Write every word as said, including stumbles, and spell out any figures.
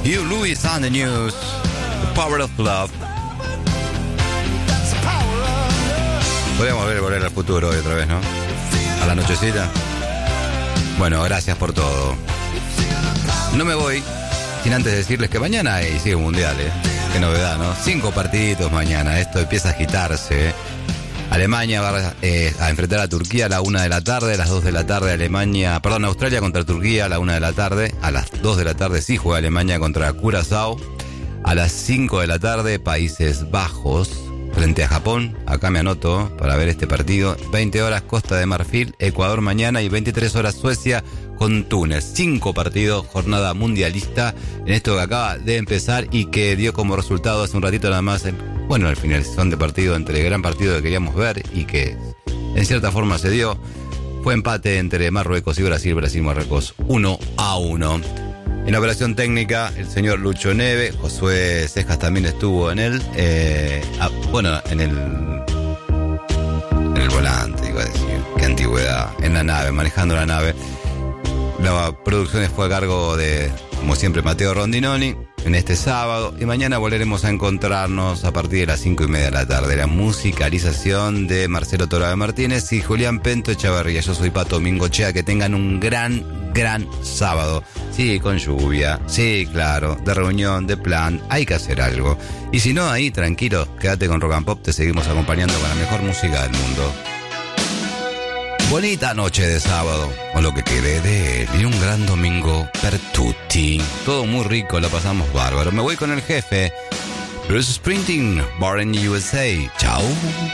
Hugh Lewis and the News, The Power of Love. Podríamos ver volver al futuro hoy otra vez, ¿no? A la nochecita. Bueno, gracias por todo. No me voy sin antes decirles que mañana hay sigue mundial, ¿eh? Qué novedad, ¿no? Cinco partiditos mañana. Esto empieza a agitarse, ¿eh? Alemania va eh, a enfrentar a Turquía a la una de la tarde, a las dos de la tarde Alemania, perdón, Australia contra Turquía a la una de la tarde, a las dos de la tarde sí juega Alemania contra Curazao, a las cinco de la tarde Países Bajos frente a Japón, acá me anoto para ver este partido, veinte horas Costa de Marfil, Ecuador mañana y veintitrés horas Suecia con Túnez. Cinco partidos, jornada mundialista en esto que acaba de empezar y que dio como resultado hace un ratito nada más, bueno, al finalización de partido entre el gran partido que queríamos ver y que en cierta forma se dio, fue empate entre Marruecos y Brasil, Brasil-Marruecos uno a uno. En la operación técnica, el señor Lucho Neve, Josué Cejas también estuvo en él, eh, ah, bueno, en el, en el volante, iba a decir, qué antigüedad, en la nave, manejando la nave. La producción fue a cargo de, como siempre, Mateo Rondinoni, en este sábado, y mañana volveremos a encontrarnos a partir de las cinco y media de la tarde. La musicalización de Marcelo Torabe Martínez y Julián Pento Echavarría. Yo soy Pato Mingochea, que tengan un gran, gran sábado. Sí, con lluvia, sí, claro, de reunión, de plan, hay que hacer algo. Y si no, ahí, tranquilo, quédate con Rock and Pop, te seguimos acompañando con la mejor música del mundo. Bonita noche de sábado, o lo que quede de él, y un gran domingo per tutti. Todo muy rico, lo pasamos bárbaro. Me voy con el jefe, Bruce Springsteen, Born in U S A. Chao.